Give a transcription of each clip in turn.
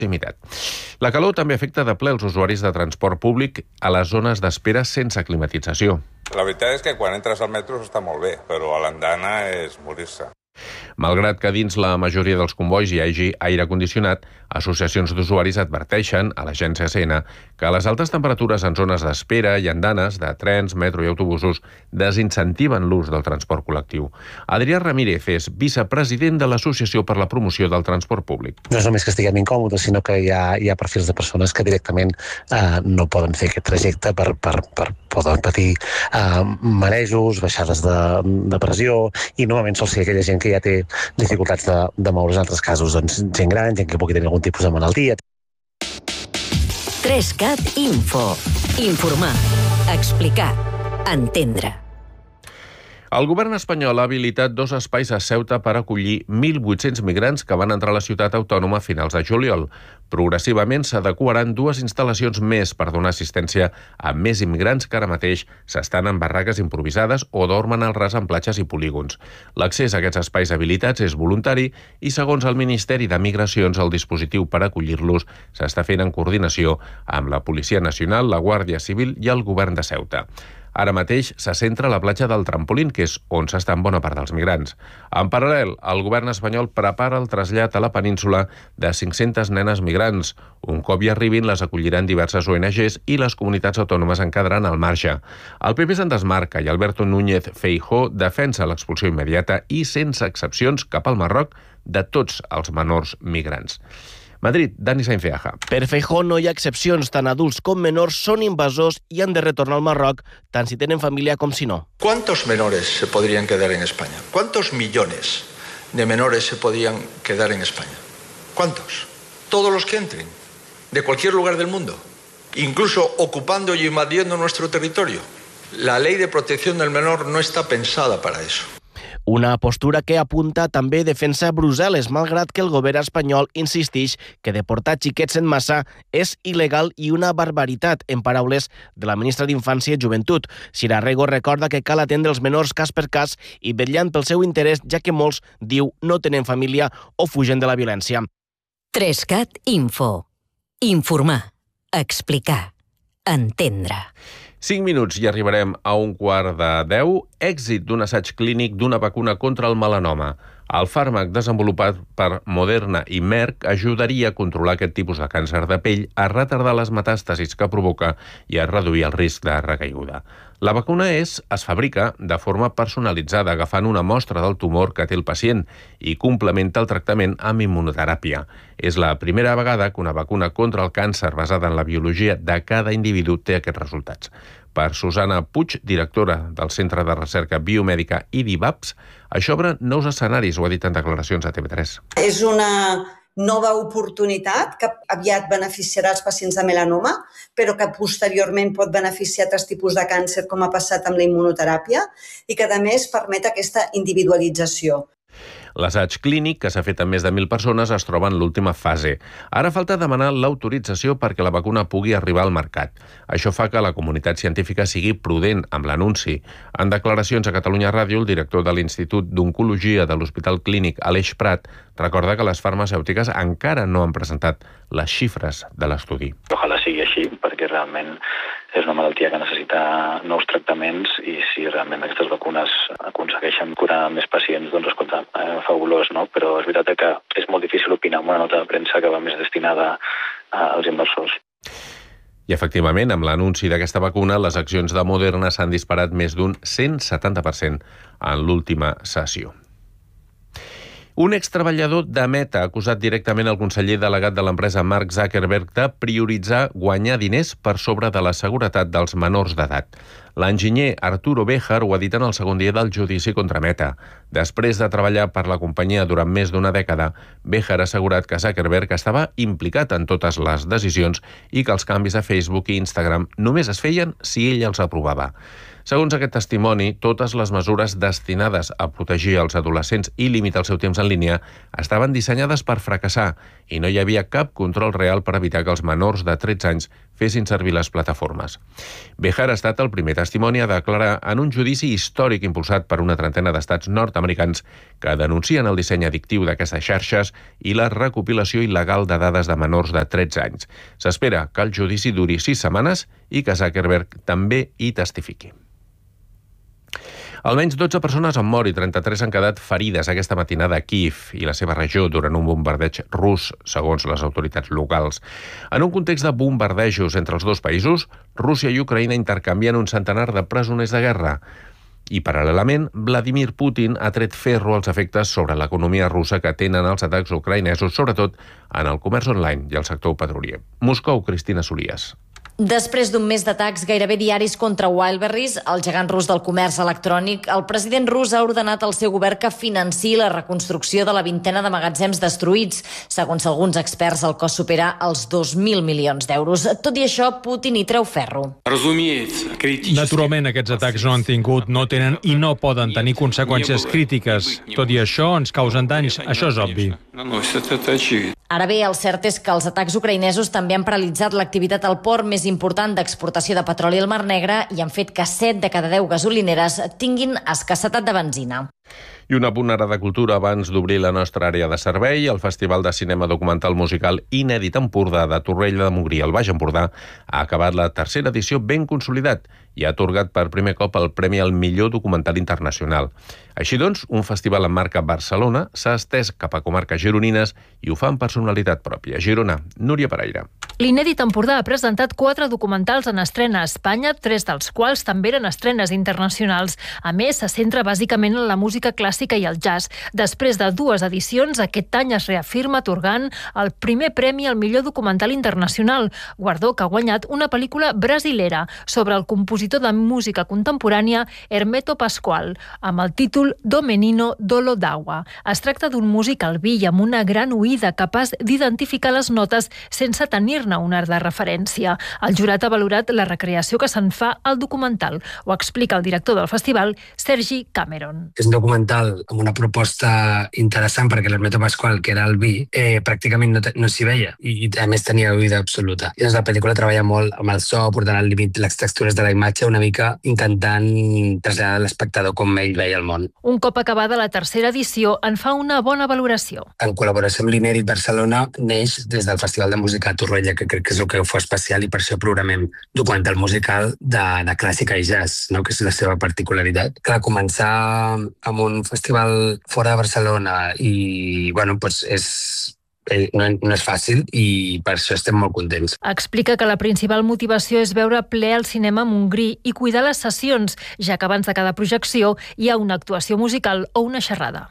proximitat. La calor també afecta de ple els usuaris de transport públic a les zones d'espera sense climatització. La veritat és que quan entres al metro està molt bé, però a l'andana és morir-se. Malgrat que dins la majoria dels convois hi hagi aire condicionat, associacions d'usuaris adverteixen a l'agència ACN que les altes temperatures en zones d'espera i andanes de trens, metro i autobusos desincentiven l'ús del transport col·lectiu. Adrià Ramírez és vicepresident de l'Associació per la Promoció del Transport Públic. No és només que estiguem incòmodes, sinó que hi ha perfils de persones que directament no poden fer aquest trajecte poden patir marejos, baixades de pressió, i normalment sol ser aquella gent que ja té dificultats de moure's. En altres casos, doncs, gent gran, gent que pugui tenir algun tipus de malaltia. 3CAT Info. Informar, explicar, entendre. El govern espanyol ha habilitat 2 espais a Ceuta per acollir 1.800 migrants que van entrar a la ciutat autònoma a finals de juliol. Progressivament s'adequaran 2 instal·lacions més per donar assistència a més immigrants que ara mateix s'estan en barraques improvisades o dormen al ras en platges i polígons. L'accés a aquests espais habilitats és voluntari i, segons el Ministeri de Migracions, el dispositiu per acollir-los s'està fent en coordinació amb la Policia Nacional, la Guàrdia Civil i el Govern de Ceuta. Ara mateix se centra a la platja del Trampolín, que és on s'estan bona part dels migrants. En paral·lel, el govern espanyol prepara el trasllat a la península de 500 nenes migrants. Un cop hi arribin, les acolliran diverses ONGs i les comunitats autònomes en quedaran al marge. El PP se'n desmarca i Alberto Núñez Feijóo defensa l'expulsió immediata i sense excepcions cap al Marroc de tots els menors migrants. Madrid, Dani Sainz de Aja. Per Feijóo no hi ha excepcions, tant adults com menors són invasors i han de retornar al Marroc, tant si tenen família com si no. ¿Cuántos menores se podrían quedar en España? ¿Cuántos millones de menores se podrían quedar en España? ¿Cuántos? Todos los que entren, de cualquier lugar del mundo, incluso ocupando y invadiendo nuestro territorio. La ley de protección del menor no está pensada para eso. Una postura que apunta també defensa Brussel·les, malgrat que el govern espanyol insisteix que deportar xiquets en massa és il·legal i una barbaritat, en paraules de la ministra d'Infància i Joventut. Sira Rego recorda que cal atendre els menors cas per cas i vetllant pel seu interès, ja que molts, diu, no tenen família o fugen de la violència. 3CAT Info. Informar, explicar, entendre. 5 minuts i arribarem a 11:45. Èxit d'un assaig clínic d'una vacuna contra el melanoma. El fàrmac desenvolupat per Moderna i Merck ajudaria a controlar aquest tipus de càncer de pell, a retardar les metàstasis que provoca i a reduir el risc de recaiguda. La vacuna es fabrica de forma personalitzada, agafant una mostra del tumor que té el pacient i complementa el tractament amb immunoteràpia. És la primera vegada que una vacuna contra el càncer basada en la biologia de cada individu té aquests resultats. Per Susana Puig, directora del Centre de Recerca Biomèdica IDIVAPS, això obre nous escenaris, ho ha dit en declaracions a TV3. És una nova oportunitat que aviat beneficiarà els pacients de melanoma, però que posteriorment pot beneficiar altres tipus de càncer, com ha passat amb la immunoteràpia, i que a més permet aquesta individualització. L'assaig clínic, que s'ha fet amb més de 1.000 persones, es troba en l'última fase. Ara falta demanar l'autorització perquè la vacuna pugui arribar al mercat. Això fa que la comunitat científica sigui prudent amb l'anunci. En declaracions a Catalunya Ràdio, el director de l'Institut d'Oncologia de l'Hospital Clínic Aleix Prat recorda que les farmacèutiques encara no han presentat les xifres de l'estudi. Ojalà sigui així, perquè realment és una malaltia que necessita nous tractaments i si realment aquestes vacunes aconsegueixen curar més pacients, doncs escolta, fabulós, no? Però és veritat que és molt difícil opinar amb una nota de premsa que va més destinada als inversors. I efectivament, amb l'anunci d'aquesta vacuna, les accions de Moderna s'han disparat més d'un 170% en l'última sessió. Un extreballador de Meta ha acusat directament el conseller delegat de l'empresa Mark Zuckerberg de prioritzar guanyar diners per sobre de la seguretat dels menors d'edat. L'enginyer Arturo Béjar ho ha dit en el segon dia del judici contra Meta. Després de treballar per la companyia durant més d'una dècada, Béjar ha assegurat que Zuckerberg estava implicat en totes les decisions i que els canvis a Facebook i Instagram només es feien si ell els aprovava. Segons aquest testimoni, totes les mesures destinades a protegir els adolescents i limitar el seu temps en línia estaven dissenyades per fracassar i no hi havia cap control real per evitar que els menors de 13 anys fessin servir les plataformes. Behar ha estat el primer testimoni a declarar en un judici històric impulsat per una trentena d'estats nord-americans que denuncien el disseny addictiu d'aquestes xarxes i la recopilació il·legal de dades de menors de 13 anys. S'espera que el judici duri 6 setmanes i que Zuckerberg també hi testifiqui. Almenys 12 persones han mort i 33 han quedat ferides aquesta matinada a Kíev i la seva regió durant un bombardeig rus, segons les autoritats locals. En un context de bombardejos entre els dos països, Rússia i Ucraïna intercanvien un centenar de presoners de guerra. I, paral·lelament, Vladimir Putin ha tret ferro als efectes sobre l'economia russa que tenen els atacs ucraïnesos, sobretot en el comerç online i el sector petrolier. Moscou, Cristina Solías. Després d'un mes d'atacs gairebé diaris contra Wildberries, el gegant rus del comerç electrònic, el president rus ha ordenat al seu govern que financiï la reconstrucció de la vintena de magatzems destruïts. Segons alguns experts, el cost supera els 2.000 milions d'euros. Tot i això, Putin hi treu ferro. Naturalment, aquests atacs no han tingut, no tenen i no poden tenir conseqüències crítiques. Tot i això, ens causen danys. Això és obvi. Ara bé, el cert és que els atacs ucraïnesos també han paralitzat l'activitat al port més important d'exportació de petroli al Mar Negre i han fet que 7 de cada 10 gasolineres tinguin escassetat de benzina. I un apunt ara de cultura abans d'obrir la nostra àrea de servei. El Festival de Cinema Documental Musical Inèdit Empordà de Torroella de Montgrí al Baix Empordà ha acabat la tercera edició ben consolidat i ha atorgat per primer cop el Premi al millor documental internacional. Així doncs, un festival en marca Barcelona s'ha estès cap a comarques gironines i ho fa amb personalitat pròpia. Girona, Núria Pereira. L'Inèdit Empordà ha presentat 4 documentals en estrena a Espanya, 3 dels quals també eren estrenes internacionals. A més, se centra bàsicament en la música clàssica i el jazz. Després de 2 edicions, aquest any es reafirma atorgant el primer premi al millor documental internacional, guardó que ha guanyat una pel·lícula brasilera sobre el compositor de música contemporània Hermeto Pascoal, amb el títol Do Menino Dolo d'Agua. Es tracta d'un músic albí amb una gran oïda capaç d'identificar les notes sense tenir-ne un art de referència. El jurat ha valorat la recreació que se'n fa al documental. Ho explica el director del festival, Sergi Cameron. És un documental amb una proposta interessant perquè l'Hermeto Pascoal, que era albí, pràcticament no s'hi veia i a més tenia oïda absoluta. I doncs la pel·lícula treballa molt amb el so, portant al límit les textures de la imatge, una mica intentant traslladar a l'espectador com ell veia el món. Un cop acabada la tercera edició, en fa una bona valoració. En col·laboració amb l'Inèdit Barcelona neix des del Festival de Música a Torroella, que crec que és el que ho fa especial i per això programem documental musical de clàssica i jazz, no? Que és la seva particularitat. Clar, començar amb un festival fora de Barcelona i, bueno, doncs no és fàcil i per això estem molt contents. Explica que la principal motivació és veure ple al cinema Montgrí i cuidar les sessions, ja que abans de cada projecció hi ha una actuació musical o una xerrada.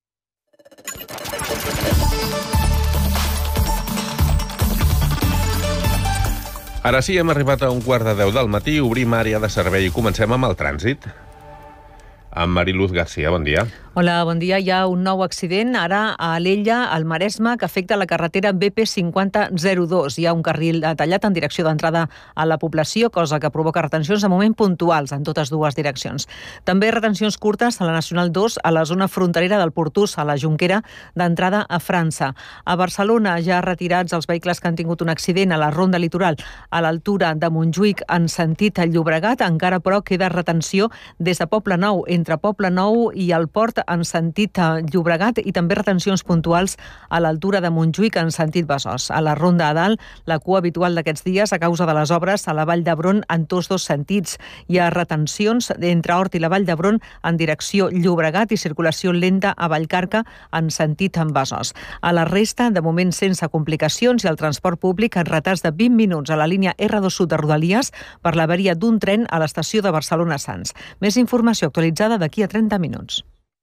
Ara sí, hem arribat a 9:15 del matí, obrim àrea de servei i comencem amb el trànsit. Amb Mariluz García, bon dia. Hola, bon dia. Hi ha un nou accident ara a Alella, al Maresme, que afecta la carretera BP5002. Hi ha un carril tallat en direcció d'entrada a la població, cosa que provoca retencions de moment puntuals en totes dues direccions. També retencions curtes a la Nacional 2, a la zona fronterera del Portús, a la Jonquera, d'entrada a França. A Barcelona ja retirats els vehicles que han tingut un accident a la Ronda Litoral, a l'altura de Montjuïc en sentit Llobregat. Encara, però, queda retenció des de Poblenou, entre Poblenou i el Port en sentit Llobregat, i també retencions puntuals a l'altura de Montjuïc en sentit Besòs. A la Ronda a dalt, la cua habitual d'aquests dies a causa de les obres a la Vall d'Hebron en tots dos sentits. Hi ha retencions entre Hort i la Vall d'Hebron en direcció Llobregat i circulació lenta a Vallcarca en sentit Besòs. A la resta, de moment sense complicacions, i el transport públic en retards de 20 minuts a la línia R2 Sud de Rodalies per l'avaria d'un tren a l'estació de Barcelona-Sants. Més informació actualitzada d'aquí a 30 minuts.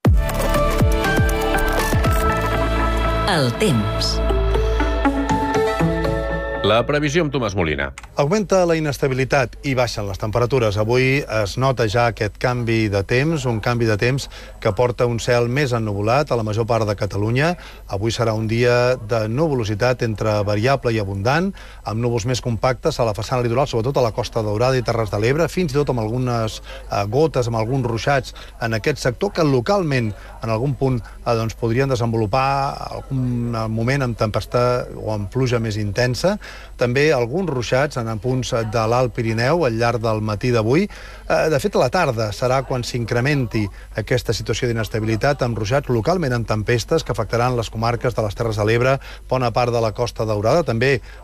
El temps. La previsió amb Tomàs Molina. Augmenta la inestabilitat i baixen les temperatures. Avui es nota ja aquest canvi de temps, un canvi de temps que porta un cel més ennuvolat a la major part de Catalunya. Avui serà un dia de nuvolositat entre variable i abundant, amb núvols més compactes a la façana litoral, sobretot a la Costa Daurada i Terres de l'Ebre, fins i tot amb algunes gotes, amb alguns ruixats en aquest sector, que localment en algun punt podrien desenvolupar algun moment amb tempestat o amb pluja més intensa. també alguns ruixats en punts de l'Alt Pirineu al llarg del matí d'avui. De fet, a la tarda serà quan s'incrementi aquesta situació d'inestabilitat amb ruixats localment amb tempestes que afectaran les comarques de les Terres de l'Ebre, bona part de la Costa Daurada, també